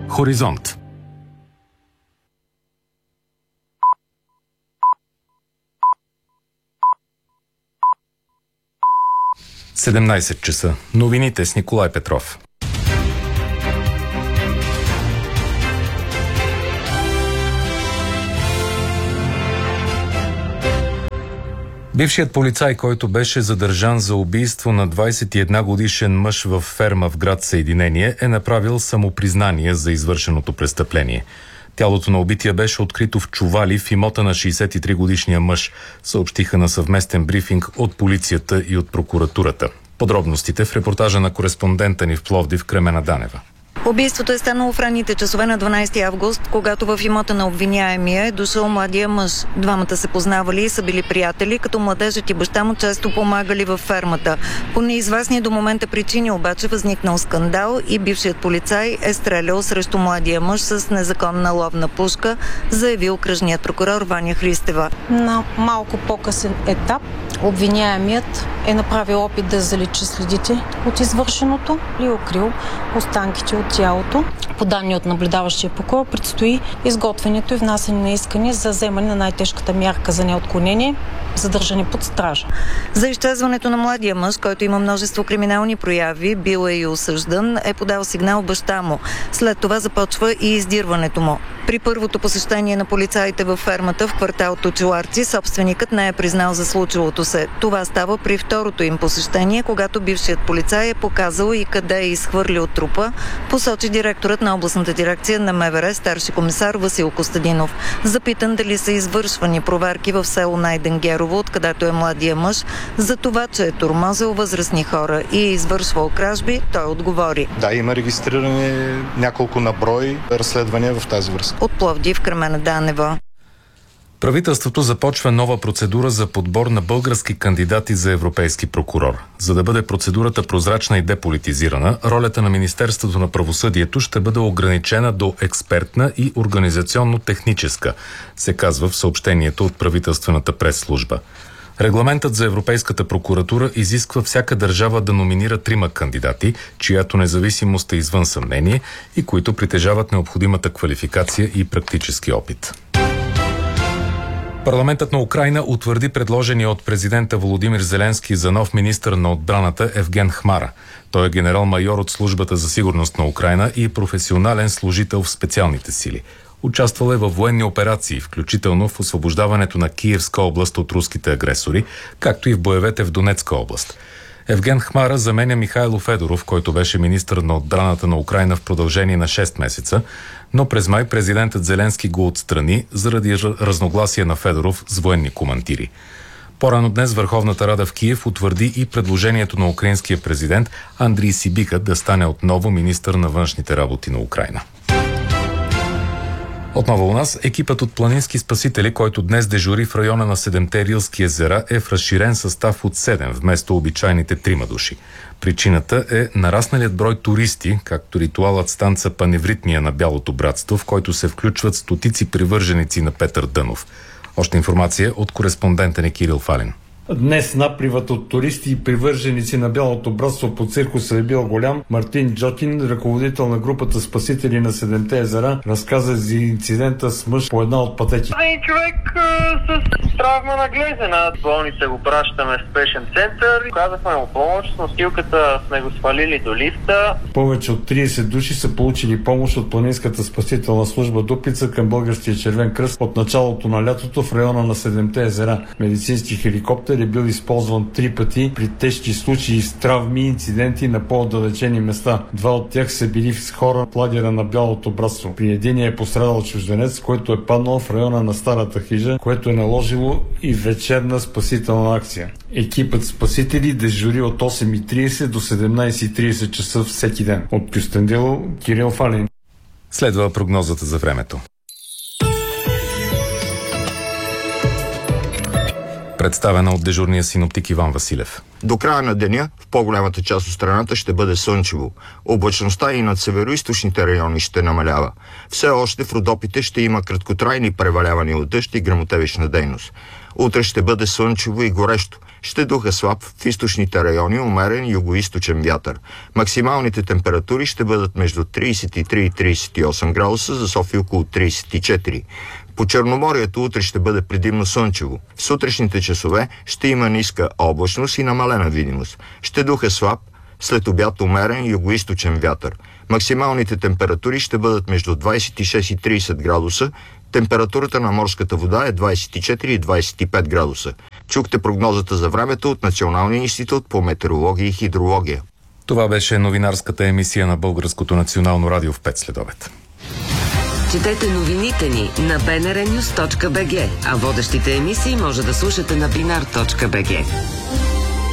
Хоризонт. – 17 часа. Новините с Николай Петров. Бившият полицай, който беше задържан за убийство на 21-годишен мъж в ферма в град Съединение, е направил самопризнание за извършеното престъпление. Тялото на убития беше открито в чували в имота на 63-годишния мъж, съобщиха на съвместен брифинг от полицията и от прокуратурата. Подробностите в репортажа на кореспондента ни в Пловдив Кремена Данева. Убийството е станало в ранните часове на 12 август, когато в имота на обвиняемия е дошъл младия мъж. Двамата се познавали и са били приятели, като младежът и баща му често помагали във фермата. По неизвестни до момента причини обаче възникнал скандал и бившият полицай е стрелял срещу младия мъж с незаконна ловна пушка, заяви окръжният прокурор Ваня Христева. На малко по-късен етап обвиняемият е направил опит да заличи следите от извършеното и укрил останките от тялото. По данни от наблюдаващия прокурор предстои изготвянето и внасяне на искане за вземане на най-тежката мярка за неотклонение, задържане под стража. За изчезването на младия мъж, който има множество криминални прояви, бил е и осъждан, е подал сигнал баща му. След това започва и издирването му. При първото посещение на полицаите във фермата в квартал Точиларци, собственикът не е признал за случилото се. Това става при второто им посещение, когато бившият полицай е показал и къде е изхвърлил трупа, посочи директорът на областната дирекция на МВР, старши комисар Васил Костадинов. Запитан дали са извършвани проверки в село Найденгерово, откъдето е младия мъж, за това, че е тормозил възрастни хора и е извършвал кражби, той отговори. Да, има регистрирани няколко на брой разследвания в тази връзка. От Пловдив Кремена Данева. Правителството започва нова процедура за подбор на български кандидати за европейски прокурор. За да бъде процедурата прозрачна и деполитизирана, ролята на Министерството на правосъдието ще бъде ограничена до експертна и организационно-техническа, се казва в съобщението от правителствената пресслужба. Регламентът за Европейската прокуратура изисква всяка държава да номинира 3 кандидати, чиято независимост е извън съмнение и които притежават необходимата квалификация и практически опит. Парламентът на Украйна утвърди предложения от президента Володимир Зеленски за нов министър на отбраната Евген Хмара. Той е генерал-майор от Службата за сигурност на Украйна и професионален служител в специалните сили. Участвал е във военни операции, включително в освобождаването на Киевска област от руските агресори, както и в боевете в Донецка област. Евген Хмара заменя Михайло Федоров, който беше министър на отбраната на Украйна в продължение на 6 месеца, но през май президентът Зеленски го отстрани заради разногласие на Федоров с военни командири. По-рано днес Върховната рада в Киев утвърди и предложението на украинския президент Андрий Сибига да стане отново министър на външните работи на Украйна. Отново у нас екипът от планински спасители, който днес дежури в района на 7-те Рилски езера, е в разширен състав от 7 вместо обичайните 3 души. Причината е нарасналият брой туристи, както ритуалът с танца Паневритмия на Бялото братство, в който се включват стотици привърженици на Петър Дънов. Още информация от кореспондента ни Кирил Фалин. Днес напливът от туристи и привърженици на Бялото братство по циркуса е бил голям. Мартин Джотин, ръководител на групата спасители на 7-те езера, разказа за инцидента с мъж по една от пътеки. Един човек с травма на глезена. В болница го пращаме в спешен център. Казахме му помощ, с носилката сме го свалили до лифта. Повече от 30 души са получили помощ от планинската спасителна служба Дупница към Българския червен кръст от началото на лятото в района на 7-те езера. Медицински хеликоптер е бил използван 3 пъти при тежки случаи с травми и инциденти на по-отдалечени места. 2 от тях са били с хора в лагера на Бялото братство. При единия е пострадал чужденец, който е паднал в района на старата хижа, което е наложило и вечерна спасителна акция. Екипът спасители дежури от 8:30 до 17:30 часа всеки ден. От Кюстендило, Кирил Фалин. Следва прогнозата за времето. Представена от дежурния синоптик Иван Василев. До края на деня в по-голямата част от страната ще бъде слънчево. Облачността и над североизточните райони ще намалява. Все още в Родопите ще има краткотрайни превалявания от дъжд и гръмотевична дейност. Утре ще бъде слънчево и горещо. Ще духа слаб в източните райони умерен югоизточен вятър. Максималните температури ще бъдат между 33 и 38 градуса, за София около 34. По Черноморието утре ще бъде предимно слънчево. В сутрешните часове ще има ниска облачност и намалена видимост. Ще духа слаб, след обяд умерен югоизточен вятър. Максималните температури ще бъдат между 26 и 30 градуса. Температурата на морската вода е 24 и 25 градуса. Чухте прогнозата за времето от Националния институт по метеорология и хидрология. Това беше новинарската емисия на Българското национално радио в 5 следобед. Четете новините ни на bnrnews.bg, а водещите емисии може да слушате на binar.bg.